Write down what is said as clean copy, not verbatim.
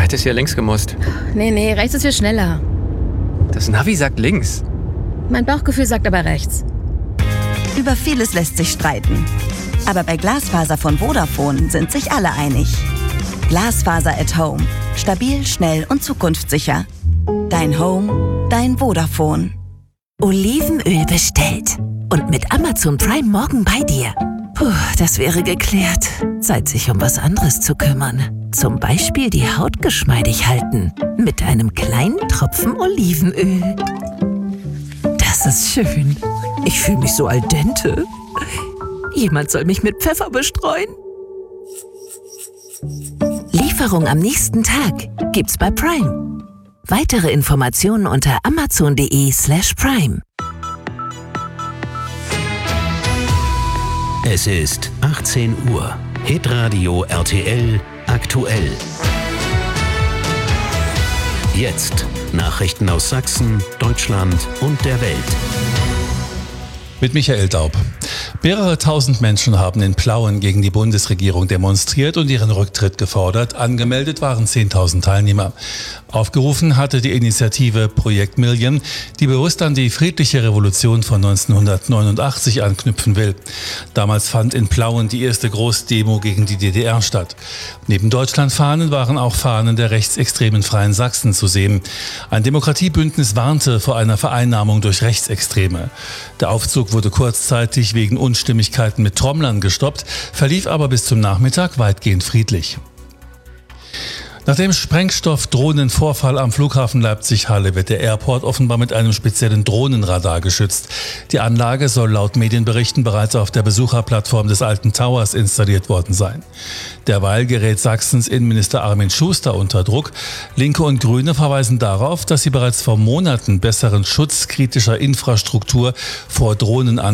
hättest hier links gemusst. Nee, rechts ist viel schneller. Das Navi sagt links. Mein Bauchgefühl sagt aber rechts. Über vieles lässt sich streiten. Aber bei Glasfaser von Vodafone sind sich alle einig. Glasfaser at Home. Stabil, schnell und zukunftssicher. Dein Home, dein Vodafone. Olivenöl bestellt. Und mit Amazon Prime morgen bei dir. Puh, das wäre geklärt. Zeit, sich um was anderes zu kümmern. Zum Beispiel die Haut geschmeidig halten. Mit einem kleinen Tropfen Olivenöl. Das ist schön. Ich fühle mich so al dente. Jemand soll mich mit Pfeffer bestreuen. Lieferung am nächsten Tag gibt's bei Prime. Weitere Informationen unter amazon.de/prime. Es ist 18 Uhr. Hitradio RTL aktuell. Jetzt Nachrichten aus Sachsen, Deutschland und der Welt. Mit Michael Daub. Mehrere tausend Menschen haben in Plauen gegen die Bundesregierung demonstriert und ihren Rücktritt gefordert. Angemeldet waren 10.000 Teilnehmer. Aufgerufen hatte die Initiative Projekt Million, die bewusst an die friedliche Revolution von 1989 anknüpfen will. Damals fand in Plauen die erste Großdemo gegen die DDR statt. Neben Deutschlandfahnen waren auch Fahnen der rechtsextremen Freien Sachsen zu sehen. Ein Demokratiebündnis warnte vor einer Vereinnahmung durch Rechtsextreme. Der Aufzug wurde kurzzeitig wegen Unstimmigkeiten mit Trommlern gestoppt, verlief aber bis zum Nachmittag weitgehend friedlich. Nach dem Sprengstoff-Drohnenvorfall am Flughafen Leipzig-Halle wird der Airport offenbar mit einem speziellen Drohnenradar geschützt. Die Anlage soll laut Medienberichten bereits auf der Besucherplattform des Alten Towers installiert worden sein. Derweil gerät Sachsens Innenminister Armin Schuster unter Druck. Linke und Grüne verweisen darauf, dass sie bereits vor Monaten besseren Schutz kritischer Infrastruktur vor Drohnen